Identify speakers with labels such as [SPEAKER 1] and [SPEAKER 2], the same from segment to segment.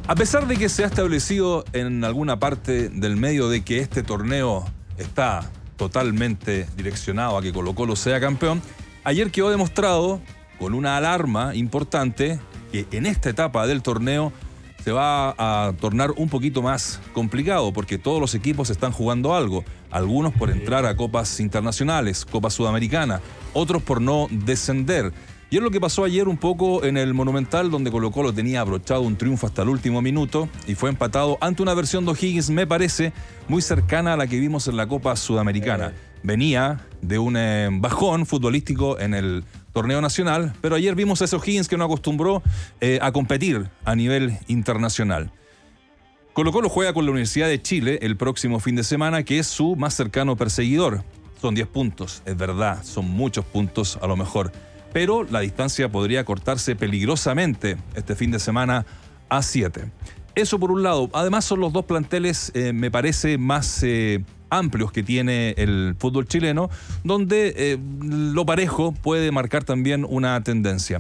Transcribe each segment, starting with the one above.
[SPEAKER 1] A pesar de que se ha establecido en alguna parte del medio de que este torneo está totalmente direccionado a que Colo-Colo sea campeón, ayer quedó demostrado con una alarma importante que en esta etapa del torneo se va a tornar un poquito más complicado porque todos los equipos están jugando algo. Algunos por entrar a copas internacionales, Copa Sudamericana, otros por no descender. Y es lo que pasó ayer un poco en el Monumental, donde Colo-Colo tenía abrochado un triunfo hasta el último minuto y fue empatado ante una versión de O'Higgins, me parece, muy cercana a la que vimos en la Copa Sudamericana. Venía de un bajón futbolístico en el torneo nacional, pero ayer vimos a ese O'Higgins que no acostumbró a competir a nivel internacional. Colo-Colo juega con la Universidad de Chile el próximo fin de semana, que es su más cercano perseguidor. Son 10 puntos, es verdad, son muchos puntos a lo mejor, pero la distancia podría cortarse peligrosamente este fin de semana a 7. Eso por un lado. Además son los dos planteles, me parece, más amplios que tiene el fútbol chileno, donde lo parejo puede marcar también una tendencia.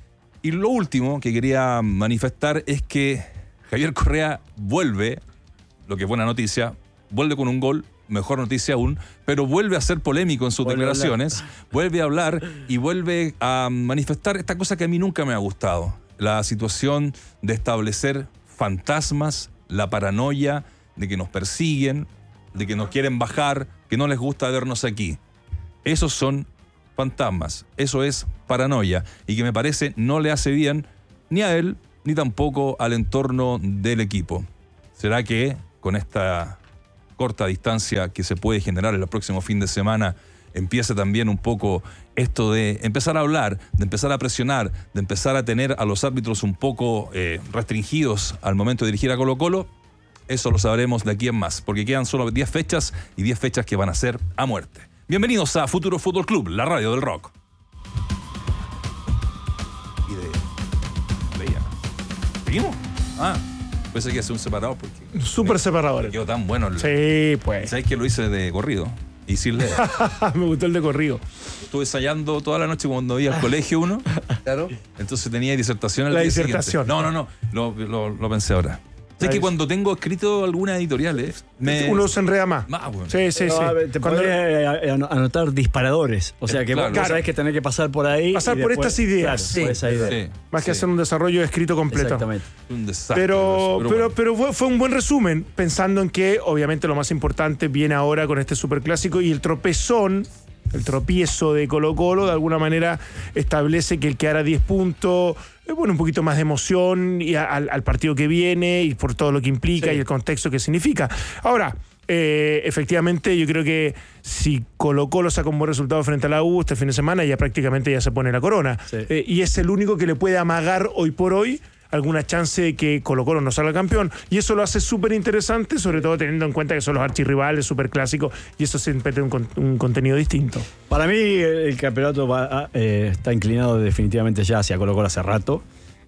[SPEAKER 1] Y lo último que quería manifestar es que Javier Correa vuelve, lo que es buena noticia, vuelve con un gol, mejor noticia aún, pero vuelve a ser polémico en sus declaraciones, vuelve a hablar y vuelve a manifestar esta cosa que a mí nunca me ha gustado, la situación de establecer fantasmas, la paranoia de que nos persiguen, de que nos quieren bajar, que no les gusta vernos aquí. Esos son fantasmas, eso es paranoia y que me parece no le hace bien ni a él ni tampoco al entorno del equipo. ¿Será que con esta corta distancia que se puede generar el próximo fin de semana empiece también un poco esto de empezar a hablar, de empezar a presionar, de empezar a tener a los árbitros un poco restringidos al momento de dirigir a Colo-Colo? Eso lo sabremos de aquí en más, porque quedan solo 10 fechas y 10 fechas que van a ser a muerte. Bienvenidos a Futuro Fútbol Club, la radio del rock. Y de... ¿Seguimos? Pensé que iba a ser un separado porque...
[SPEAKER 2] Súper separador.
[SPEAKER 1] Quedó tan bueno.
[SPEAKER 2] Sí, pues.
[SPEAKER 1] ¿Sabes que lo hice de corrido? Y sin leer.
[SPEAKER 2] Me gustó el de corrido.
[SPEAKER 1] Estuve ensayando toda la noche cuando iba al colegio uno. Claro. Entonces tenía disertación al
[SPEAKER 2] La
[SPEAKER 1] día
[SPEAKER 2] disertación.
[SPEAKER 1] siguiente. No. Lo pensé ahora. ¿Sabes que cuando tengo escrito algunas editoriales...
[SPEAKER 2] Uno se enreda más.
[SPEAKER 1] Bueno.
[SPEAKER 2] Sí.
[SPEAKER 3] Te podés anotar disparadores. O sea que
[SPEAKER 1] claro.
[SPEAKER 3] vos sabés que tenés que pasar por ahí.
[SPEAKER 2] Pasar por estas ideas.
[SPEAKER 3] Claro, por esa idea.
[SPEAKER 1] Sí.
[SPEAKER 2] Más que hacer un desarrollo escrito completo.
[SPEAKER 3] Exactamente.
[SPEAKER 1] Un desastre.
[SPEAKER 2] Pero fue un buen resumen, pensando en que obviamente lo más importante viene ahora con este superclásico y el tropiezo de Colo-Colo de alguna manera establece que el que hará 10 puntos, un poquito más de emoción y al partido que viene y por todo lo que implica y el contexto que significa. Ahora, efectivamente yo creo que si Colo-Colo saca un buen resultado frente a la U este fin de semana, ya prácticamente ya se pone la corona.
[SPEAKER 3] Sí.
[SPEAKER 2] Y es el único que le puede amagar hoy por hoy alguna chance de que Colo-Colo no salga campeón. Y eso lo hace súper interesante, sobre todo teniendo en cuenta que son los archirrivales, súper clásicos, y eso siempre tiene un contenido distinto.
[SPEAKER 3] Para mí el campeonato está inclinado definitivamente ya hacia Colo-Colo hace rato,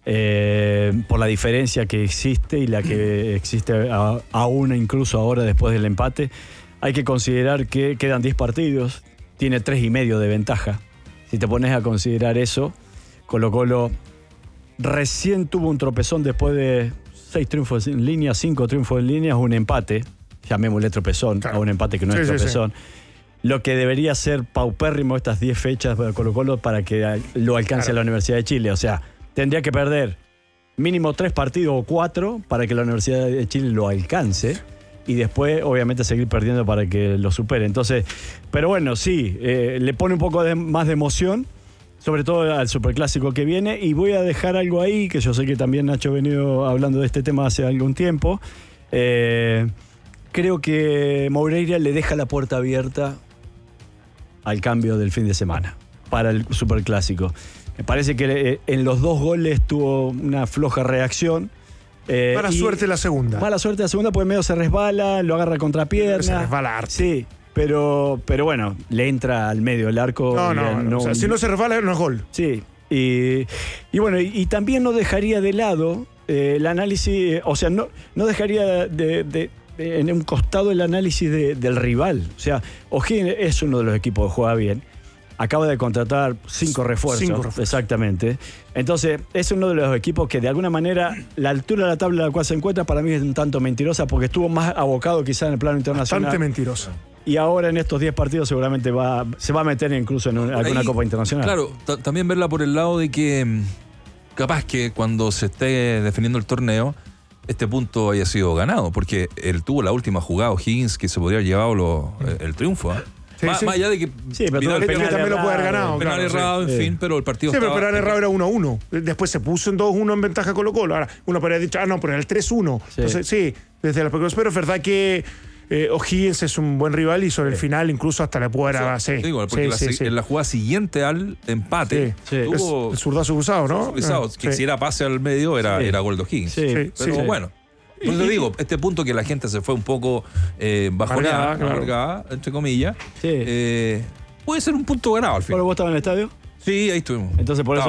[SPEAKER 3] por la diferencia que existe y la que existe aún incluso ahora después del empate. Hay que considerar que quedan 10 partidos, tiene 3,5 de ventaja. Si te pones a considerar eso, Colo-Colo recién tuvo un tropezón después de 6 triunfos en línea, 5 triunfos en línea, un empate, llamémosle tropezón, claro, a un empate que no es tropezón. Sí. Lo que debería ser paupérrimo estas 10 fechas para Colo-Colo para que lo alcance la Universidad de Chile. O sea, tendría que perder mínimo 3 partidos o 4 para que la Universidad de Chile lo alcance y después obviamente seguir perdiendo para que lo supere. Entonces, pero bueno, sí, le pone un poco más de emoción, sobre todo al superclásico que viene, y voy a dejar algo ahí, que yo sé que también Nacho ha venido hablando de este tema hace algún tiempo. Creo que Moreira le deja la puerta abierta al cambio del fin de semana para el superclásico. Me parece que en los 2 goles tuvo una floja reacción.
[SPEAKER 2] Mala suerte la segunda.
[SPEAKER 3] Mala suerte la segunda, porque medio se resbala, lo agarra contra pierna.
[SPEAKER 2] Se resbala harto.
[SPEAKER 3] Sí. Pero bueno, le entra al medio del arco.
[SPEAKER 2] No. O sea, si no se resbala, no es gol.
[SPEAKER 3] Sí. Y bueno, y también no dejaría de lado el análisis, o sea, no dejaría en un costado el análisis del rival. O sea, O'Higgins es uno de los equipos que juega bien. acaba de contratar 5 refuerzos. Exactamente. Entonces, es uno de los equipos que de alguna manera la altura de la tabla en la cual se encuentra para mí es un tanto mentirosa porque estuvo más abocado quizá en el plano internacional.
[SPEAKER 2] Bastante mentirosa.
[SPEAKER 3] Y ahora en estos 10 partidos seguramente se va a meter incluso en alguna Copa Internacional.
[SPEAKER 1] Claro, también verla por el lado de que capaz que cuando se esté definiendo el torneo, este punto haya sido ganado, porque él tuvo la última jugada, O'Higgins, que se podría haber llevado el triunfo.
[SPEAKER 2] Sí,
[SPEAKER 1] más allá de que
[SPEAKER 3] pero todo el penal
[SPEAKER 2] también lo puede haber ganado.
[SPEAKER 1] penal errado, en fin, pero el partido
[SPEAKER 2] pero
[SPEAKER 1] estaba...
[SPEAKER 2] el penal errado era 1-1. Después se puso en 2-1 en ventaja Colo-Colo. Ahora, uno podría haber dicho, no, pero era el 3-1.
[SPEAKER 3] Sí.
[SPEAKER 2] Entonces, sí, desde la especulación, pero es verdad que O'Higgins es un buen rival y sobre el final incluso hasta le pudo dar
[SPEAKER 1] digo, porque en la jugada siguiente al empate tuvo
[SPEAKER 2] el zurdazo cruzado, ¿no?
[SPEAKER 1] que si era pase al medio era gol de O'Higgins. Pero bueno, por eso digo, este punto que la gente se fue un poco bajoneada, amargada, entre comillas, puede ser un punto ganado al final.
[SPEAKER 3] ¿Pero vos estabas en el estadio?
[SPEAKER 1] Sí, ahí estuvimos.
[SPEAKER 3] Entonces por eso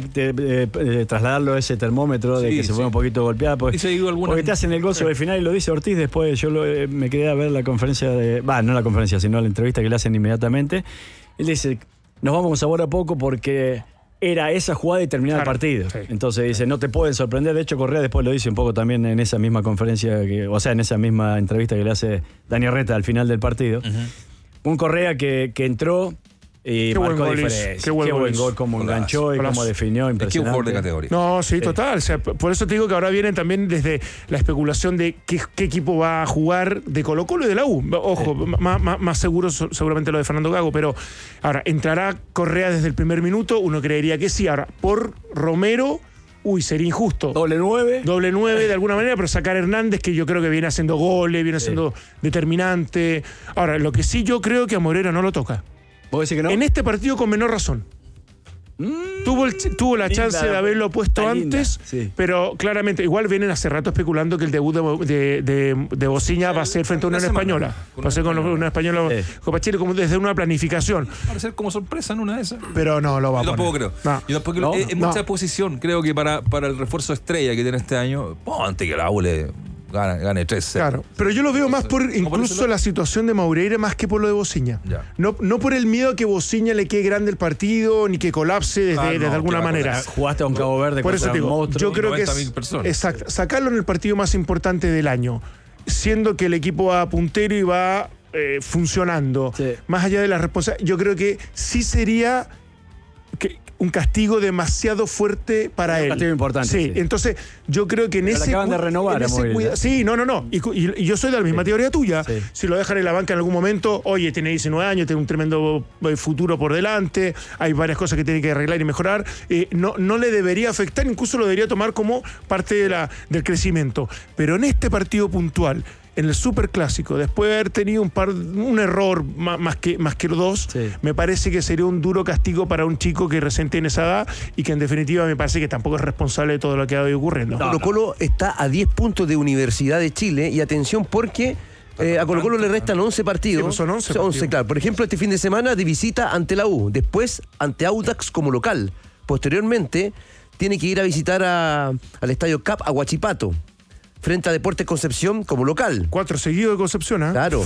[SPEAKER 3] puede trasladarlo a ese termómetro de que se fue un poquito golpeada. Porque te hacen el gol sobre el final y lo dice Ortiz después. Yo me quedé a ver la conferencia no la conferencia, sino la entrevista que le hacen inmediatamente. Él dice, nos vamos con sabor a poco porque era esa jugada y terminar el partido. Sí. Entonces dice, no te pueden sorprender. De hecho, Correa después lo dice un poco también en esa misma conferencia, en esa misma entrevista que le hace Dani Reta al final del partido. Un Correa que entró y marcó diferencia. Qué buen gol, cómo enganchó y cómo definió. Impresionante.
[SPEAKER 1] Es que un jugador de categoría.
[SPEAKER 2] No, sí, total. O sea, por eso te digo que ahora vienen también desde la especulación de qué equipo va a jugar de Colo-Colo y de la U. Ojo, más seguro seguramente lo de Fernando Gago, pero ahora, ¿entrará Correa desde el primer minuto? Uno creería que sí. Ahora, por Romero... sería injusto.
[SPEAKER 3] Doble 9
[SPEAKER 2] de alguna manera, pero sacar a Hernández, que yo creo que viene haciendo goles, viene siendo determinante. Ahora, lo que sí yo creo que a Moreira no lo toca.
[SPEAKER 3] ¿Vos decís que no?
[SPEAKER 2] En este partido con menor razón. Tuvo la chance de haberlo puesto antes, pero claramente, igual vienen hace rato especulando que el debut de Bociña va a ser frente a una Española. Va a ser con una Española Copa Chile, como desde una planificación.
[SPEAKER 1] Va a ser como sorpresa en una de esas.
[SPEAKER 2] Pero no lo va a poner.
[SPEAKER 1] Yo tampoco creo.
[SPEAKER 2] No.
[SPEAKER 1] Yo tampoco en mucha posición, creo que para el refuerzo estrella que tiene este año, ponte que la U le gane 3-0.
[SPEAKER 2] Claro, pero yo lo veo más por incluso la situación de Maureira más que por lo de Bociña. No por el miedo a que Bociña le quede grande el partido ni que colapse desde alguna manera.
[SPEAKER 3] Jugaste a un Cabo Verde
[SPEAKER 2] por eso te digo, yo creo que es exacto, sacarlo en el partido más importante del año, siendo que el equipo va puntero y va funcionando, más allá de la responsabilidad, yo creo que sí sería un castigo demasiado fuerte para él. Un
[SPEAKER 3] castigo importante.
[SPEAKER 2] Sí, entonces yo creo que en ese...
[SPEAKER 3] acaban de renovar.
[SPEAKER 2] Sí, no. Y yo soy de la misma teoría tuya. Sí. Si lo dejan en la banca en algún momento, oye, tiene 19 años, tiene un tremendo futuro por delante, hay varias cosas que tiene que arreglar y mejorar, no le debería afectar, incluso lo debería tomar como parte del crecimiento. Pero en este partido puntual, en el superclásico, después de haber tenido un error más que los dos, me parece que sería un duro castigo para un chico que recién tiene esa edad y que en definitiva me parece que tampoco es responsable de todo lo que ha ido ocurriendo.
[SPEAKER 4] Colo-Colo está a 10 puntos de Universidad de Chile y atención porque a Colo-Colo le restan 11 partidos.
[SPEAKER 2] Sí, son 11 partidos.
[SPEAKER 4] Claro. Por ejemplo, este fin de semana de visita ante la U, después ante Audax como local. Posteriormente tiene que ir a visitar al Estadio Cap a Huachipato, frente a Deportes Concepción como local.
[SPEAKER 2] 4 seguidos de Concepción, ¿eh?
[SPEAKER 4] Claro.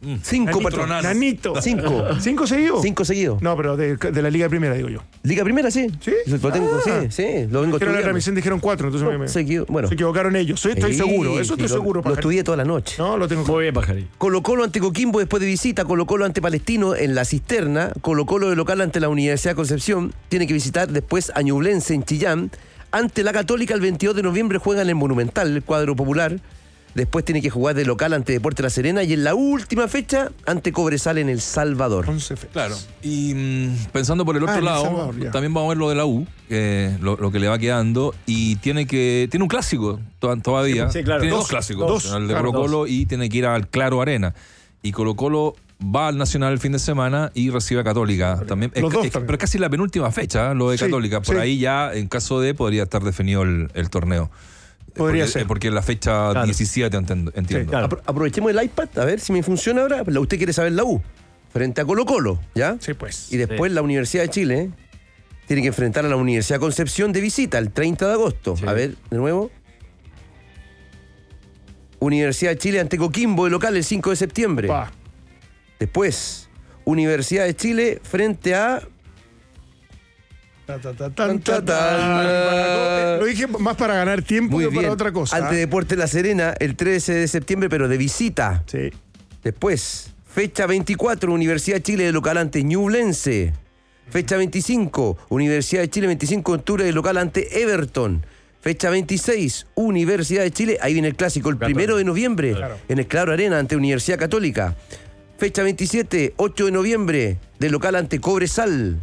[SPEAKER 4] 5 partidos.
[SPEAKER 2] Nanito.
[SPEAKER 4] 5.
[SPEAKER 2] ¿5 seguidos?
[SPEAKER 4] 5 seguidos.
[SPEAKER 2] No, pero de la Liga Primera, digo yo.
[SPEAKER 4] ¿Liga Primera, sí?
[SPEAKER 2] ¿Sí?
[SPEAKER 4] Lo tengo, sí. Lo vengo
[SPEAKER 2] estudiando. En la transmisión dijeron 4, entonces se equivocaron ellos. Estoy seguro, eso estoy seguro.
[SPEAKER 4] Lo estudié toda la noche.
[SPEAKER 2] No, lo tengo.
[SPEAKER 3] Muy bien, Pajarín.
[SPEAKER 4] Colo-Colo ante Coquimbo después de visita, Colo-Colo ante Palestino en La Cisterna, Colo-Colo de local ante la Universidad de Concepción, tiene que visitar después a Ñublense en Chillán, ante la Católica el 22 de noviembre juegan en el Monumental, el cuadro popular. Después tiene que jugar de local ante Deportes La Serena y en la última fecha ante Cobresal en El Salvador.
[SPEAKER 2] 11 fechas.
[SPEAKER 1] Claro. Y pensando por el otro lado, Salvador, también vamos a ver lo de la U, lo que le va quedando. Y tiene un clásico todavía.
[SPEAKER 3] Sí, claro.
[SPEAKER 1] Tiene dos clásicos. El de Colo-Colo y tiene que ir al Claro Arena. Y Colo-Colo va al Nacional el fin de semana y recibe a Católica. También, pero es casi la penúltima fecha, lo de Católica. Por ahí ya, en caso de, podría estar definido el torneo.
[SPEAKER 2] Podría ser.
[SPEAKER 1] Porque en la fecha 17 entiendo.
[SPEAKER 4] Sí, claro. Aprovechemos el iPad, a ver si me funciona ahora. Usted quiere saber la U, frente a Colo-Colo, ¿ya?
[SPEAKER 2] Sí, pues.
[SPEAKER 4] Y después la Universidad de Chile tiene que enfrentar a la Universidad de Concepción de visita el 30 de agosto. Sí. A ver, de nuevo. Universidad de Chile ante Coquimbo de local el 5 de septiembre. Después, Universidad de Chile frente a
[SPEAKER 2] Lo dije más para ganar tiempo
[SPEAKER 4] Muy
[SPEAKER 2] que
[SPEAKER 4] bien.
[SPEAKER 2] para otra cosa.
[SPEAKER 4] Ante Deportes La Serena, el 13 de septiembre, pero de visita.
[SPEAKER 2] Sí.
[SPEAKER 4] Después, fecha 24, Universidad de Chile de local ante Ñublense. Fecha 25, Universidad de Chile, 25 de octubre de local ante Everton. Fecha 26, Universidad de Chile, ahí viene el clásico, el 1 de noviembre, en el Claro Arena ante Universidad Católica. Fecha 27, 8 de noviembre, de local ante Cobresal.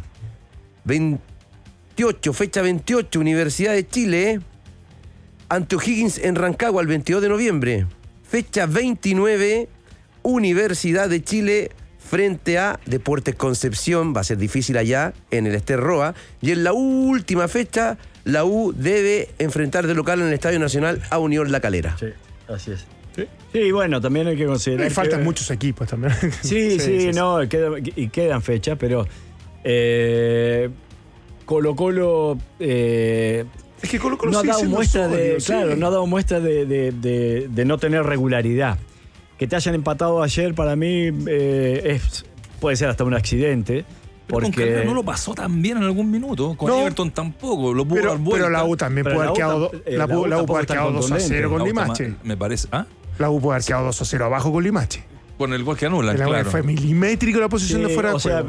[SPEAKER 4] 28, fecha 28, Universidad de Chile ante O'Higgins en Rancagua el 22 de noviembre. Fecha 29, Universidad de Chile frente a Deportes Concepción. Va a ser difícil allá en el Ester Roa. Y en la última fecha, la U debe enfrentar de local en el Estadio Nacional a Unión La Calera.
[SPEAKER 3] Sí, así es. Sí, bueno, también hay que considerar.
[SPEAKER 2] Y faltan muchos equipos también.
[SPEAKER 3] Sí, no, quedan fechas, pero Colo-Colo.
[SPEAKER 2] Es que Colo-Colo
[SPEAKER 3] no ha
[SPEAKER 2] sigue
[SPEAKER 3] dado
[SPEAKER 2] siendo
[SPEAKER 3] muestra
[SPEAKER 2] sólido, sí.
[SPEAKER 3] no ha dado muestra de no tener regularidad. Que te hayan empatado ayer para mí puede ser hasta un accidente.
[SPEAKER 1] Pero con
[SPEAKER 3] Porque
[SPEAKER 1] Calera no lo pasó tan bien en algún minuto. Con
[SPEAKER 2] No.
[SPEAKER 1] Everton tampoco. Lo pudo dar vuelta.
[SPEAKER 2] Pero la U también
[SPEAKER 3] Pero
[SPEAKER 2] puede
[SPEAKER 3] la
[SPEAKER 2] haber
[SPEAKER 3] U
[SPEAKER 2] quedado,
[SPEAKER 3] la U
[SPEAKER 2] la U puede haber
[SPEAKER 3] tampoco
[SPEAKER 2] quedado
[SPEAKER 3] es tan
[SPEAKER 2] 2-0 con
[SPEAKER 1] La U
[SPEAKER 2] Limache.
[SPEAKER 1] me parece. ¿Ah?
[SPEAKER 2] La U puede haber quedado 2-0 abajo con Limache.
[SPEAKER 1] Con el gol que anulan,
[SPEAKER 2] La U
[SPEAKER 1] claro.
[SPEAKER 2] fue milimétrico la posición de fuera de juego.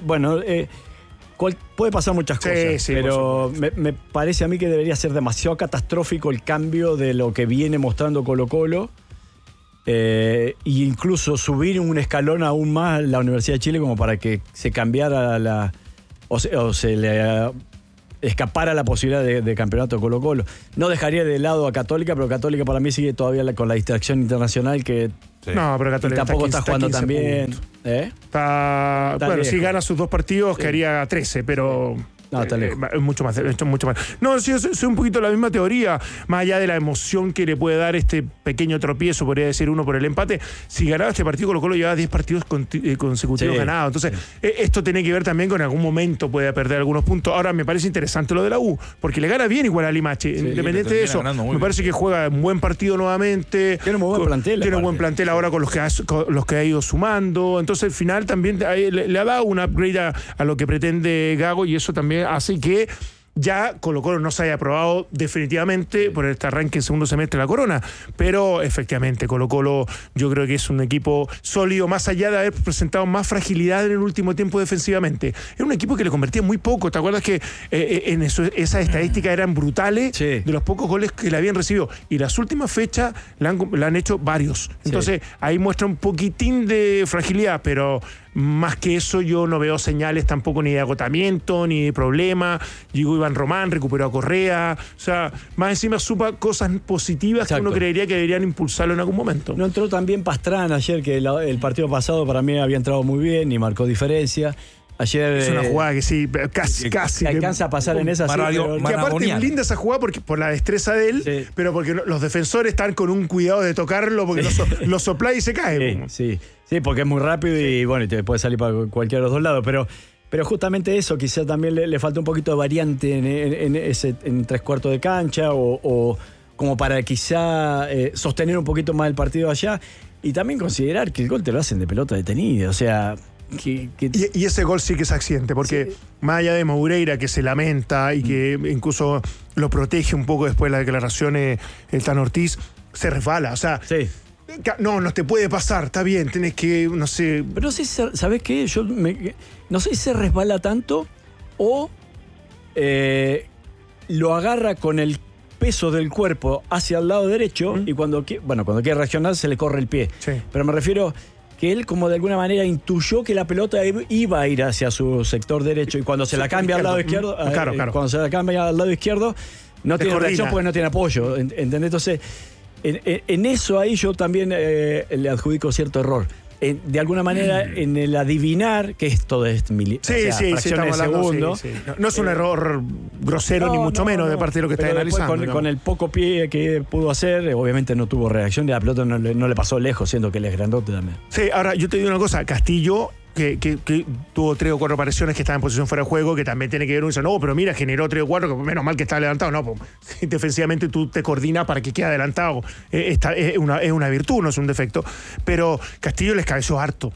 [SPEAKER 3] puede pasar muchas
[SPEAKER 2] Sí,
[SPEAKER 3] cosas,
[SPEAKER 2] sí,
[SPEAKER 3] pero me parece a mí que debería ser demasiado catastrófico el cambio de lo que viene mostrando Colo-Colo. E incluso subir un escalón aún más la Universidad de Chile como para que se cambiara o se le escapara la posibilidad de campeonato Colo-Colo. No dejaría de lado a Católica, pero Católica para mí sigue todavía con la distracción internacional que
[SPEAKER 1] Sí.
[SPEAKER 2] No, pero Católica
[SPEAKER 3] tampoco está jugando
[SPEAKER 2] 15
[SPEAKER 3] tan bien.
[SPEAKER 2] puntos.
[SPEAKER 3] Está
[SPEAKER 2] Bueno,
[SPEAKER 3] lejos.
[SPEAKER 2] si gana sus dos partidos, quedaría 13, pero.
[SPEAKER 3] No, está lejos.
[SPEAKER 2] Es mucho más. No, sí, soy un poquito la misma teoría, más allá de la emoción que le puede dar este pequeño tropiezo, podría decir uno por el empate. Si ganaba este partido, Colo-Colo llevaba 10 partidos consecutivos
[SPEAKER 3] Sí.
[SPEAKER 2] ganados. Entonces, esto tiene que ver también con en algún momento puede perder algunos puntos. Ahora, me parece interesante lo de la U, porque le gana bien igual a Limache. Independiente de
[SPEAKER 1] termina
[SPEAKER 2] eso,
[SPEAKER 1] ganando muy
[SPEAKER 2] me
[SPEAKER 1] bien.
[SPEAKER 2] parece que juega un buen partido nuevamente.
[SPEAKER 3] Tiene un buen plantel,
[SPEAKER 2] Tiene un
[SPEAKER 3] aparte.
[SPEAKER 2] buen plantel ahora con los que ha ido sumando. Entonces, al final también le ha dado un upgrade a lo que pretende Gago, y eso también hace que ya Colo-Colo no se haya aprobado definitivamente por este arranque en segundo semestre de la Corona, pero efectivamente Colo-Colo yo creo que es un equipo sólido, más allá de haber presentado más fragilidad en el último tiempo defensivamente. Era un equipo que le convertía muy poco. ¿Te acuerdas que en esas estadísticas eran brutales
[SPEAKER 3] Sí.
[SPEAKER 2] de los pocos goles que le habían recibido? Y las últimas fechas le han hecho varios. Entonces ahí muestra un poquitín de fragilidad, pero más que eso yo no veo señales tampoco ni de agotamiento, ni de problema. Llegó Iván Román, recuperó a Correa. O sea, más encima supa cosas positivas
[SPEAKER 3] Exacto.
[SPEAKER 2] que uno creería que deberían impulsarlo en algún momento.
[SPEAKER 3] No entró tan bien Pastrana ayer, que el partido pasado para mí había entrado muy bien y marcó diferencia. Ayer
[SPEAKER 2] Es una jugada que sí, casi.
[SPEAKER 3] se alcanza a pasar en esa
[SPEAKER 1] Maravilla-
[SPEAKER 2] Que aparte
[SPEAKER 1] Maradoniana.
[SPEAKER 2] es linda esa jugada por la destreza de él,
[SPEAKER 3] Sí.
[SPEAKER 2] pero porque los defensores están con un cuidado de tocarlo, porque lo sopla y se cae.
[SPEAKER 3] Sí, porque es muy rápido y bueno, y te puede salir para cualquiera de los dos lados, pero justamente eso, quizá también le falta un poquito de variante en tres cuartos de cancha o como para quizá sostener un poquito más el partido allá y también considerar que el gol te lo hacen de pelota detenida, o sea...
[SPEAKER 2] Y ese gol sí que es accidente, porque más allá de Moureira, que se lamenta y que incluso lo protege un poco después de las declaraciones, el Tan Ortiz se resbala. O sea,
[SPEAKER 3] Sí.
[SPEAKER 2] no te puede pasar, está bien, tenés que, no sé.
[SPEAKER 3] Pero no sé, ¿sabés qué? No sé si se resbala tanto o lo agarra con el peso del cuerpo hacia el lado derecho y cuando quiere reaccionar se le corre el pie.
[SPEAKER 2] Sí.
[SPEAKER 3] Pero me refiero que él como de alguna manera intuyó que la pelota iba a ir hacia su sector derecho y cuando se la cambia al lado izquierdo,
[SPEAKER 2] Claro.
[SPEAKER 3] cuando se la cambia al lado izquierdo no tiene
[SPEAKER 2] coordina.
[SPEAKER 3] reacción porque no tiene apoyo, ¿entendés? Entonces, en eso ahí yo también le adjudico cierto error. De alguna manera, en el adivinar que esto es fracciones
[SPEAKER 2] estamos
[SPEAKER 3] de
[SPEAKER 2] hablando,
[SPEAKER 3] segundo.
[SPEAKER 2] sí. No es un error grosero, ni mucho menos, de parte de lo que está
[SPEAKER 3] Pero después,
[SPEAKER 2] analizando.
[SPEAKER 3] con el poco pie que pudo hacer, obviamente no tuvo reacción y la pelota no le pasó lejos, siendo que él es grandote también.
[SPEAKER 2] Sí, ahora yo te digo una cosa, Castillo, que tuvo 3 o 4 apariciones que estaba en posición fuera de juego, que también tiene que ver, uno dice, no, pero mira, generó 3 o 4, que menos mal que está adelantado. No, pues, defensivamente tú te coordinas para que quede adelantado. Es una virtud, no es un defecto. Pero Castillo les cabeció harto.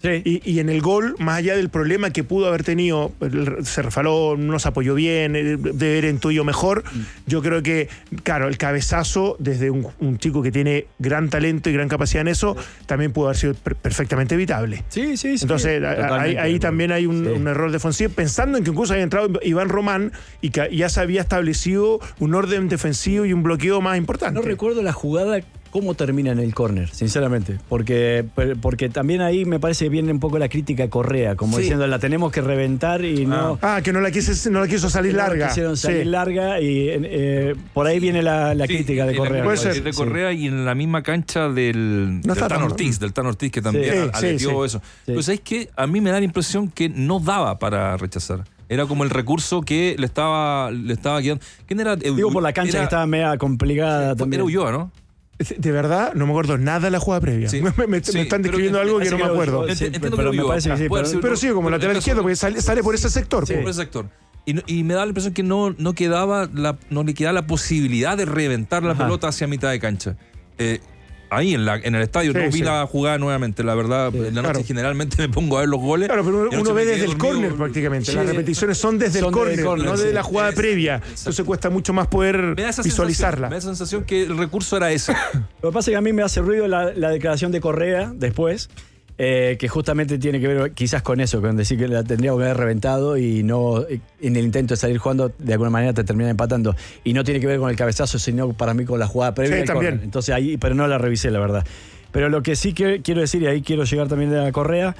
[SPEAKER 2] Y en el gol, más allá del problema que pudo haber tenido, se refaló, no se apoyó bien, debe haber intuido mejor. Yo creo que, claro, el cabezazo desde un chico que tiene gran talento y gran capacidad en eso, también pudo haber sido perfectamente evitable.
[SPEAKER 3] Sí.
[SPEAKER 2] Entonces, ahí también hay un error defensivo, pensando en que incluso había entrado Iván Román y que ya se había establecido un orden defensivo y un bloqueo más importante.
[SPEAKER 3] No recuerdo la jugada cómo termina en el córner, sinceramente, porque también ahí me parece que viene un poco la crítica a Correa, como diciendo la tenemos que reventar y no...
[SPEAKER 2] que no la quiso salir larga.
[SPEAKER 3] Quisieron salir larga y por ahí viene la crítica de Correa.
[SPEAKER 1] Puede ser. De Correa y en la misma cancha del Tan Ortiz, que también aleteó eso. Pues es que a mí me da la impresión que no daba para rechazar. Era como el recurso que le estaba quedando. ¿Quién era?
[SPEAKER 3] Digo, por la cancha que estaba media complicada también.
[SPEAKER 1] Era Ulloa, ¿no?
[SPEAKER 2] De verdad, no me acuerdo nada de la jugada previa. Me están describiendo algo que no me acuerdo.
[SPEAKER 1] Entiendo
[SPEAKER 3] pero me parece que sí.
[SPEAKER 2] Pero sí, como lateral izquierdo, porque sale por ese sector.
[SPEAKER 1] Por ese sector. Y me da la impresión que no le quedaba la posibilidad de reventar la pelota hacia mitad de cancha. Ahí en el estadio no vi la jugada nuevamente, la verdad. En la noche generalmente me pongo a ver los goles.
[SPEAKER 2] Claro, pero uno ve desde el córner prácticamente. Las repeticiones son desde el córner, no desde la jugada previa. Entonces cuesta mucho más poder visualizarla.
[SPEAKER 1] Me da esa sensación que el recurso era ese.
[SPEAKER 3] Lo que pasa es que a mí me hace ruido la declaración de Correa después, que justamente tiene que ver quizás con eso, con decir que la tendría que haber reventado y no en el intento de salir jugando de alguna manera te terminan empatando, y no tiene que ver con el cabezazo, sino para mí con la jugada previa.
[SPEAKER 2] Sí, también.
[SPEAKER 3] Entonces ahí, pero no la revisé, la verdad. Pero lo que sí quiero decir, y ahí quiero llegar también de la Correa,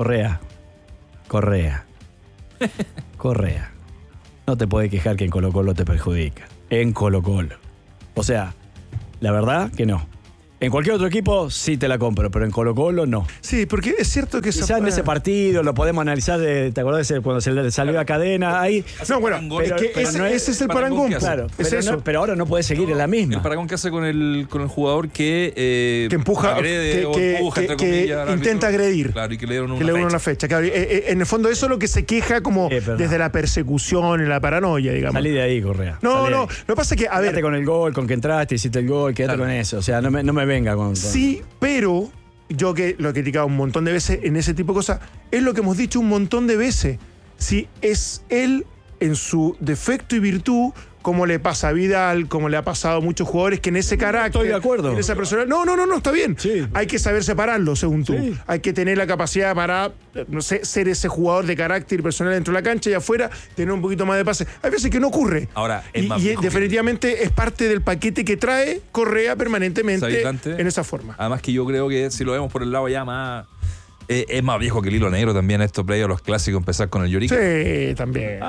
[SPEAKER 3] no te puedes quejar que en Colo-Colo te perjudica. En Colo-Colo. O sea, la verdad que no. En cualquier otro equipo sí te la compro, pero en Colo-Colo no.
[SPEAKER 2] Sí, porque es cierto que...
[SPEAKER 3] Quizás en ese partido lo podemos analizar, ¿te acordás cuando se le salió la cadena? Ahí,
[SPEAKER 2] no, bueno, ese es el parangón.
[SPEAKER 3] Claro, pero ahora no puede seguir en la misma.
[SPEAKER 1] El parangón que hace con el jugador que
[SPEAKER 2] empuja,
[SPEAKER 1] agrede,
[SPEAKER 2] que intenta agredir.
[SPEAKER 1] Claro, y que le dieron
[SPEAKER 2] una fecha. Claro, en el fondo eso es lo que se queja como desde la persecución y la paranoia, digamos.
[SPEAKER 3] Salí de ahí, Correa.
[SPEAKER 2] No, lo que pasa es que, a ver...
[SPEAKER 3] Quédate con el gol, con que entraste, hiciste el gol, quédate con eso. O sea, no me venga con...
[SPEAKER 2] Sí, pero yo que lo he criticado un montón de veces en ese tipo de cosas, es lo que hemos dicho un montón de veces. Si es él en su defecto y virtud, como le pasa a Vidal, como le ha pasado a muchos jugadores que en ese carácter...
[SPEAKER 3] Estoy de acuerdo.
[SPEAKER 2] En esa persona, no, está bien.
[SPEAKER 3] Sí.
[SPEAKER 2] Hay que saber separarlo, según tú.
[SPEAKER 3] Sí.
[SPEAKER 2] Hay que tener la capacidad para, no sé, ser ese jugador de carácter personal dentro de la cancha y afuera, tener un poquito más de pase. Hay veces que no ocurre.
[SPEAKER 1] Ahora,
[SPEAKER 2] y definitivamente es parte del paquete que trae Correa permanentemente en esa forma.
[SPEAKER 1] Además que yo creo que si lo vemos por el lado ya más... es más viejo que el hilo negro también esto, play los clásicos, empezar con el Llorique.
[SPEAKER 2] Sí, también.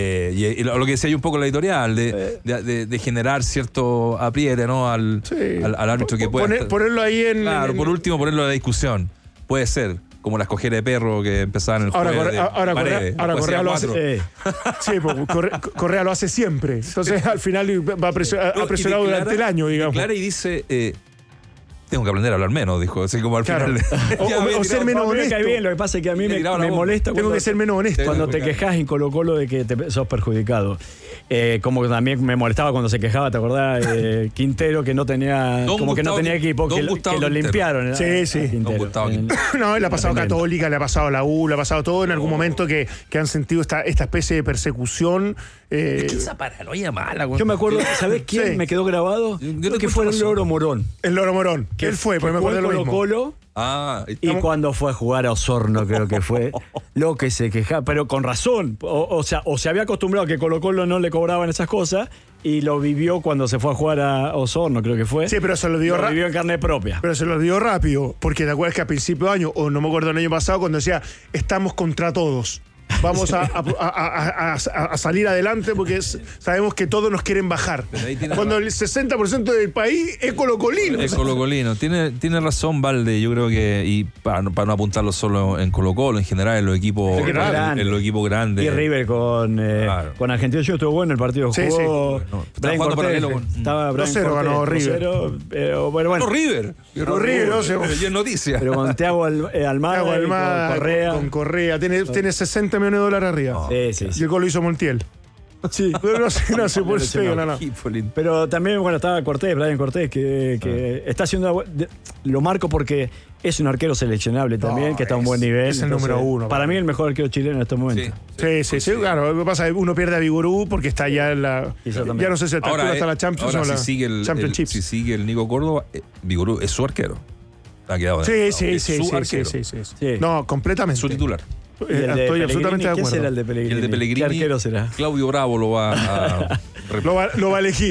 [SPEAKER 1] Y lo que decía yo un poco en la editorial, de generar cierto apriete, ¿no? al árbitro que pueda.
[SPEAKER 2] Ponerlo ahí en...
[SPEAKER 1] Claro, por último, ponerlo en la discusión. Puede ser, como la escogera de perro que empezaba en el juego.
[SPEAKER 2] Ahora Correa lo hace. Sí, Correa lo hace siempre. Entonces, al final va presionado durante el año, digamos.
[SPEAKER 1] Declara y dice... tengo que aprender a hablar menos, dijo. Así como al final.
[SPEAKER 2] O ser menos honesto.
[SPEAKER 3] Bien, lo que pasa es que a mí me molesta.
[SPEAKER 2] Tengo que ser menos honesto.
[SPEAKER 3] Cuando te quejas en Colo-Colo de que sos perjudicado. Como que también me molestaba cuando se quejaba, ¿te acordás? Quintero, que no tenía equipo, que lo limpiaron.
[SPEAKER 2] Sí. No, le ha pasado a Católica, le ha pasado a la U, le ha pasado todo en algún momento que han sentido esta especie de persecución.
[SPEAKER 1] Esa paranoia mala.
[SPEAKER 3] Yo me acuerdo, ¿sabés quién me quedó grabado? Creo que fue el Loro Morón.
[SPEAKER 2] El Loro Morón. Que él fue, pues me acuerdo de lo mismo.
[SPEAKER 3] Colo-Colo. Y cuando fue a jugar a Osorno, creo que fue lo que se quejaba, pero con razón. O sea, se había acostumbrado a que Colo-Colo no le cobraban esas cosas y lo vivió cuando se fue a jugar a Osorno, creo que fue.
[SPEAKER 2] Sí, pero se lo vivió
[SPEAKER 3] en carne propia.
[SPEAKER 2] Pero se lo dio rápido, porque te acuerdas que a principio de año, o no me acuerdo el año pasado, cuando decía, estamos contra todos. Vamos a salir adelante porque sabemos que todos nos quieren bajar. Cuando el 60% del país es colocolino.
[SPEAKER 1] Es colocolino. Tiene razón Valde, yo creo que, y para no apuntarlo solo en Colo-Colo, en general en los equipos grandes.
[SPEAKER 3] Y River con Argentino estuvo bueno el partido. Jugó Brian Cortés. Estaba
[SPEAKER 2] 2-0 ganó River.
[SPEAKER 1] Bueno. River. Y es noticia.
[SPEAKER 3] Pero con Thiago Almada,
[SPEAKER 2] con Correa. Tiene $60 millones arriba.
[SPEAKER 3] Sí.
[SPEAKER 2] Y el gol lo hizo Montiel. Sí, pero no sé por eso digo, no.
[SPEAKER 3] Pero también, bueno, estaba Cortés, Brian Cortés, que está haciendo. Lo marco porque es un arquero seleccionable también, que está a un buen nivel.
[SPEAKER 2] Es el número uno.
[SPEAKER 3] Para mí, el mejor arquero chileno en estos momentos.
[SPEAKER 2] Sí, claro. Lo que pasa es que uno pierde a Vigorú porque está ya en la. Ya no sé si está la Champions o la Championship.
[SPEAKER 1] Si sigue el Nico Córdoba, Vigorú es su arquero. Ha quedado
[SPEAKER 2] Sí. No, completamente.
[SPEAKER 1] Su titular.
[SPEAKER 2] Estoy absolutamente de acuerdo.
[SPEAKER 3] ¿Quién será el de Pellegrini?
[SPEAKER 1] El de Pellegrini.
[SPEAKER 3] ¿Qué arquero será?
[SPEAKER 1] Claudio Bravo lo va a.
[SPEAKER 2] Lo va a elegir.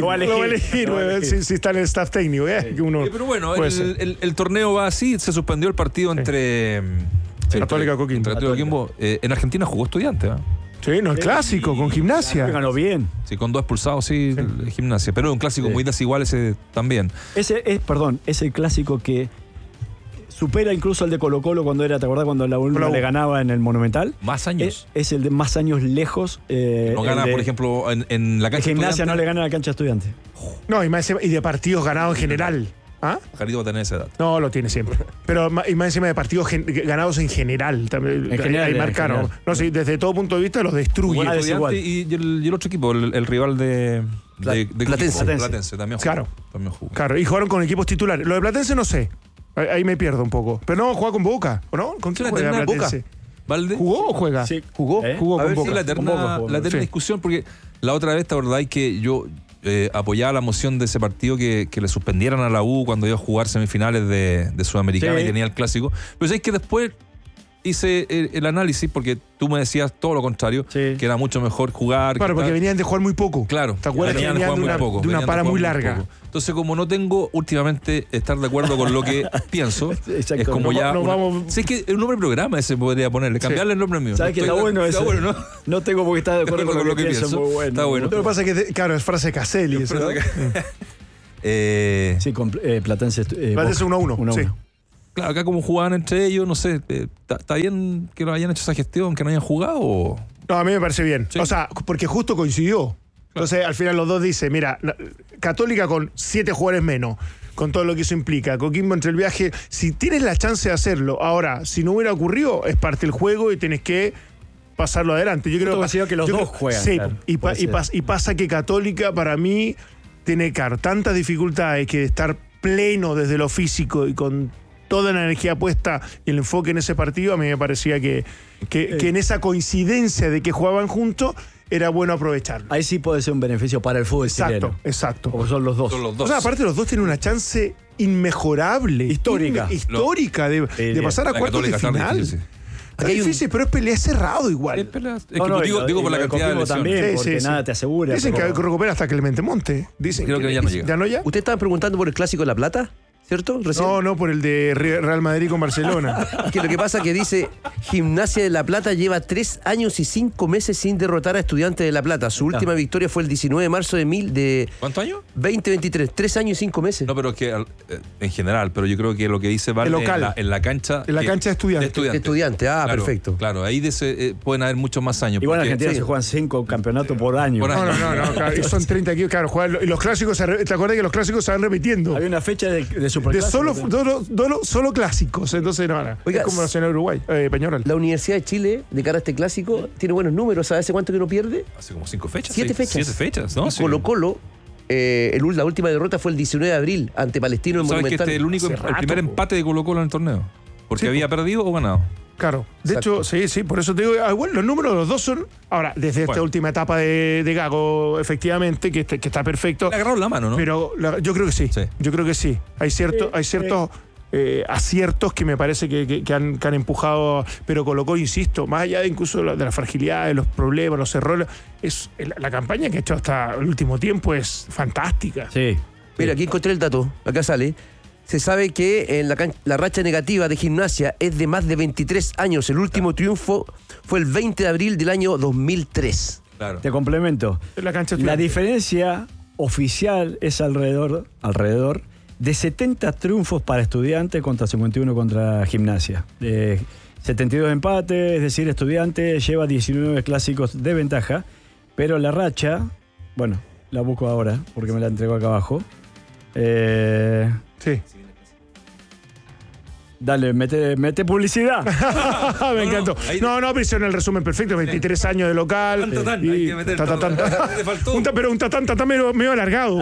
[SPEAKER 2] Si está en el staff técnico.
[SPEAKER 1] Pero bueno, el torneo va así. Se suspendió el partido entre.
[SPEAKER 2] Católica
[SPEAKER 1] Coquimbo. En Argentina jugó Estudiante.
[SPEAKER 2] Sí, no, el clásico, con Gimnasia.
[SPEAKER 3] Ganó bien.
[SPEAKER 1] Sí, con 2 expulsados, Gimnasia. Pero un clásico muy desigual ese también.
[SPEAKER 3] Es el clásico que supera incluso al de Colo-Colo cuando era, ¿te acordás cuando la U le ganaba en el Monumental?
[SPEAKER 1] Más años.
[SPEAKER 3] Es el de más años lejos.
[SPEAKER 1] No gana, por ejemplo, en la cancha
[SPEAKER 3] Gimnasia
[SPEAKER 1] Estudiante.
[SPEAKER 3] no le gana a la cancha Estudiante.
[SPEAKER 2] No, y de partidos ganados en general. ¿Ah?
[SPEAKER 1] Jarito va a tener esa edad.
[SPEAKER 2] No, lo tiene siempre. Pero y más encima de partidos ganados en general. También,
[SPEAKER 3] en general,
[SPEAKER 2] ahí marcaron. No, sí, desde todo punto de vista los destruye.
[SPEAKER 1] Y el otro equipo, el rival de Platense también jugó.
[SPEAKER 2] Claro.
[SPEAKER 1] También jugó.
[SPEAKER 2] Claro, y jugaron con equipos titulares. Lo de Platense no sé. Ahí me pierdo un poco. Pero no, juega con Boca, ¿o no? ¿Con quién juega Platense?
[SPEAKER 1] ¿Valde?
[SPEAKER 2] ¿Jugó o juega?
[SPEAKER 3] Sí.
[SPEAKER 2] Jugó con Boca.
[SPEAKER 1] Sí, la eterna discusión, porque la otra vez, ¿te acordáis que yo apoyaba la moción de ese partido que le suspendieran a la U cuando iba a jugar semifinales de Sudamericana y tenía el clásico? Pero sabéis que después hice el análisis porque tú me decías todo lo contrario, que era mucho mejor jugar.
[SPEAKER 2] Claro, porque venían de jugar muy poco.
[SPEAKER 1] Claro.
[SPEAKER 2] ¿Te acuerdas que venían de una para muy larga?
[SPEAKER 1] Entonces, como no tengo últimamente estar de acuerdo con lo que pienso, es como Si es que el nombre del programa ese podría ponerle, cambiarle el nombre mío.
[SPEAKER 3] ¿Sabes que está bueno ese?
[SPEAKER 1] ¿no?
[SPEAKER 3] No tengo por qué estar de acuerdo con lo que pienso. Muy bueno.
[SPEAKER 1] Está bueno.
[SPEAKER 2] Lo que pasa es que, claro, es frase Caselli.
[SPEAKER 3] Sí, con Platense
[SPEAKER 2] 1-1. Sí.
[SPEAKER 1] Claro, acá como jugaban entre ellos, no sé, ¿está bien que no hayan hecho esa gestión, que no hayan jugado? ¿O?
[SPEAKER 2] No, a mí me parece bien. Sí. O sea, porque justo coincidió. Entonces, al final los dos dicen, mira, Católica con 7 jugadores menos, con todo lo que eso implica. Coquimbo entre el viaje, si tienes la chance de hacerlo, ahora, si no hubiera ocurrido, es parte del juego y tienes que pasarlo adelante. Yo creo
[SPEAKER 3] que los dos juegan.
[SPEAKER 2] Sí,
[SPEAKER 3] claro,
[SPEAKER 2] y pasa que Católica, para mí, tiene tantas dificultades que de estar pleno desde lo físico y con toda la energía puesta y el enfoque en ese partido, a mí me parecía que en esa coincidencia de que jugaban juntos, era bueno aprovecharlo.
[SPEAKER 3] Ahí sí puede ser un beneficio para el fútbol chileno.
[SPEAKER 2] Exacto.
[SPEAKER 3] Porque son los dos.
[SPEAKER 2] O sea, aparte los dos tienen una chance inmejorable.
[SPEAKER 3] Histórica.
[SPEAKER 2] De pasar a cuartos de final. Está difícil, pero es pelea cerrado igual.
[SPEAKER 1] Digo por la cantidad de lesiones.
[SPEAKER 3] También, porque nada te asegura.
[SPEAKER 2] Dicen que recupera hasta Clemente Monte. Dicen
[SPEAKER 1] creo que ya no llega.
[SPEAKER 2] ¿Ya no ya?
[SPEAKER 4] ¿Usted estaba preguntando por el Clásico de La Plata? ¿Cierto?
[SPEAKER 2] No, por el de Real Madrid con Barcelona.
[SPEAKER 4] Que lo que pasa que dice Gimnasia de La Plata lleva 3 años y 5 meses sin derrotar a Estudiantes de La Plata. Su última victoria fue el 19 de marzo de
[SPEAKER 1] ¿cuántos años?
[SPEAKER 4] 2023. 3 años y 5 meses.
[SPEAKER 1] No, pero es que en general, pero yo creo que lo que dice Vale en la cancha.
[SPEAKER 2] En la cancha de Estudiantes.
[SPEAKER 4] Estudiantes, claro,
[SPEAKER 2] perfecto.
[SPEAKER 1] Claro, ahí pueden haber muchos más años.
[SPEAKER 3] Igual en Argentina se juegan 5 campeonatos por año.
[SPEAKER 2] No, claro, y son 30 equipos. Claro, y los clásicos, ¿te acuerdas que los clásicos se van repitiendo?
[SPEAKER 3] Había una fecha de
[SPEAKER 2] superclásico. Solo clásicos, entonces no. Oiga, es como Nacional Uruguay, Peñarol.
[SPEAKER 4] La Universidad de Chile, de cara a este clásico, tiene buenos números. ¿Sabes hace cuánto que no pierde?
[SPEAKER 1] Hace como 5 fechas.
[SPEAKER 4] 7 fechas.
[SPEAKER 1] 7 fechas, ¿no?
[SPEAKER 4] Y Colo-Colo, la última derrota fue el 19 de abril ante Palestino en Monumental.
[SPEAKER 1] ¿Sabes que el primer empate de Colo-Colo en el torneo? Porque había perdido o ganado.
[SPEAKER 2] Claro, de hecho, sí, por eso te digo, bueno, los números de los dos son, ahora, desde esta última etapa de Gago, efectivamente, que está perfecto.
[SPEAKER 1] Le agarraron la mano, ¿no?
[SPEAKER 2] Pero yo creo que sí, yo creo que sí. Hay ciertos aciertos que me parece que han empujado, pero Colo-Colo, insisto, más allá de incluso de la fragilidad, de los problemas, los errores, la campaña que ha hecho hasta el último tiempo es fantástica.
[SPEAKER 3] Sí.
[SPEAKER 4] Mira, aquí encontré el dato, acá sale. Se sabe que la racha negativa de Gimnasia es de más de 23 años. El último triunfo fue el 20 de abril del año 2003.
[SPEAKER 3] Claro. Te complemento. La diferencia oficial es alrededor de 70 triunfos para Estudiantes contra 51 contra Gimnasia. 72 empates, es decir, Estudiantes lleva 19 clásicos de ventaja, pero la racha, bueno, la busco ahora porque me la entregó acá abajo.
[SPEAKER 2] Sí.
[SPEAKER 3] Dale, mete publicidad.
[SPEAKER 2] Me encantó. No, pero hicieron el resumen perfecto. 23 años de local.
[SPEAKER 1] Hay que meter todo. Te faltó.
[SPEAKER 2] Pero un tatán medio alargado.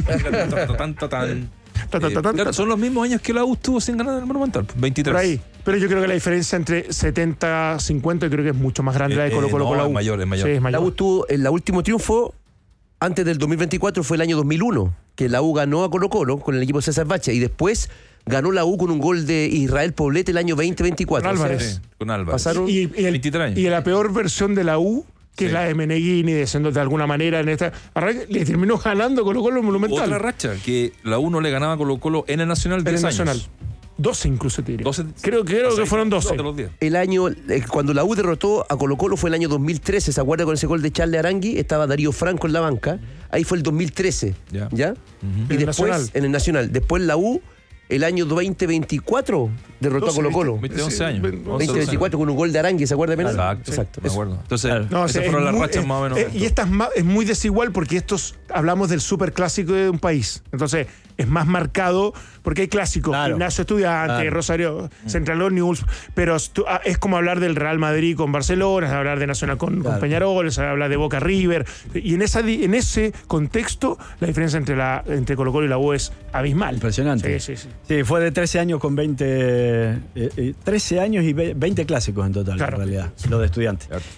[SPEAKER 1] Claro, son los mismos años que la U estuvo sin ganar el Monumental, 23.
[SPEAKER 2] Por ahí. Pero yo creo que la diferencia entre 70-50 yo creo que es mucho más grande la de Colo-Colo con la U.
[SPEAKER 1] Es mayor.
[SPEAKER 2] Sí, es mayor.
[SPEAKER 4] La U tuvo el último triunfo antes del 2024 fue el año 2001, que la U ganó a Colo-Colo con el equipo César Bacha y después ganó la U con un gol de Israel Poblete el año 2024.
[SPEAKER 2] Con Álvarez.
[SPEAKER 1] Sí, con Álvarez.
[SPEAKER 4] Pasaron
[SPEAKER 2] Y
[SPEAKER 1] 23 años.
[SPEAKER 2] la peor versión de la U, que
[SPEAKER 1] Sí.
[SPEAKER 2] es la de Meneghini, de alguna manera en esta. Le terminó ganando Colo-Colo Monumental.
[SPEAKER 1] Otra racha, que la U no le ganaba a Colo-Colo en el Nacional 10 años.
[SPEAKER 2] Nacional. 12 incluso te diría.
[SPEAKER 1] 12,
[SPEAKER 2] Creo que fueron 12.
[SPEAKER 1] de los 10.
[SPEAKER 4] el año, cuando la U derrotó a Colo-Colo fue el año 2013, ¿se acuerda con ese gol de Charles Arangui? Estaba Darío Franco en la banca, ahí fue el 2013,
[SPEAKER 1] Ya.
[SPEAKER 4] ¿ya? Y
[SPEAKER 2] En el
[SPEAKER 4] después,
[SPEAKER 2] Nacional.
[SPEAKER 4] en el Nacional, después la U, el año 2024, derrotó
[SPEAKER 2] 12,
[SPEAKER 4] a Colo-Colo.
[SPEAKER 1] 11 años.
[SPEAKER 4] 2024 con un gol de Arangui, ¿se acuerda? Penal?
[SPEAKER 1] Exacto. Me
[SPEAKER 4] Eso.
[SPEAKER 1] acuerdo. Entonces,
[SPEAKER 3] Claro.
[SPEAKER 2] No,
[SPEAKER 1] esas
[SPEAKER 2] es
[SPEAKER 1] fueron las
[SPEAKER 2] muy-
[SPEAKER 1] rachas más o menos.
[SPEAKER 2] y esta es muy desigual porque hablamos del superclásico de un país. Entonces, es más marcado porque hay clásicos,
[SPEAKER 3] Claro.
[SPEAKER 2] Gimnasio Estudiante,
[SPEAKER 3] Claro.
[SPEAKER 2] Rosario Central News, pero es como hablar del Real Madrid con Barcelona, es hablar de Nacional con Peñarol, es hablar de Boca River. Y en ese contexto, la diferencia entre Colo-Colo y la U es abismal.
[SPEAKER 3] Impresionante.
[SPEAKER 2] Sí, sí, sí.
[SPEAKER 3] Sí, fue de 13 años con 20. 13 años y 20 clásicos en total,
[SPEAKER 2] Claro.
[SPEAKER 3] en realidad, lo de estudiantes.
[SPEAKER 1] Claro.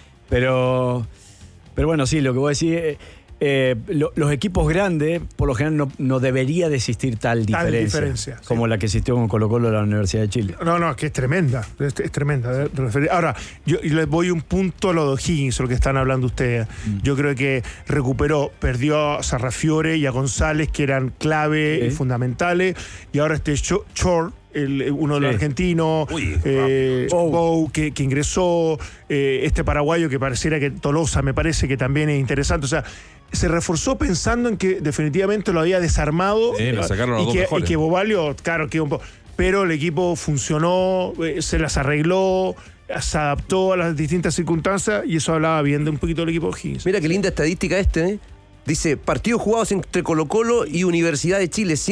[SPEAKER 3] Pero bueno, sí, lo que vos decís. Los equipos grandes, por lo general, no debería de existir tal diferencia,
[SPEAKER 2] sí.
[SPEAKER 3] como la que existió con Colo-Colo de la Universidad de Chile.
[SPEAKER 2] No, es que es tremenda. Es tremenda. Ahora, yo les voy un punto a lo de O'Higgins, lo que están hablando ustedes. Yo creo que perdió a Sarrafiore y a González, que eran clave y fundamentales, y ahora Chor, uno de los
[SPEAKER 3] Sí.
[SPEAKER 2] argentinos, Bow, que ingresó, este paraguayo que pareciera que Tolosa, me parece que también es interesante. O sea, se reforzó pensando en que definitivamente lo había desarmado.
[SPEAKER 1] Sí, le sacaron a los
[SPEAKER 2] y
[SPEAKER 1] dos
[SPEAKER 2] que,
[SPEAKER 1] mejores.
[SPEAKER 2] y que Bobalio, claro, que un poco. Pero el equipo funcionó, se las arregló, se adaptó a las distintas circunstancias y eso hablaba bien de un poquito del equipo de O'Higgins.
[SPEAKER 4] Mira qué linda estadística Dice, partidos jugados entre Colo-Colo y Universidad de Chile,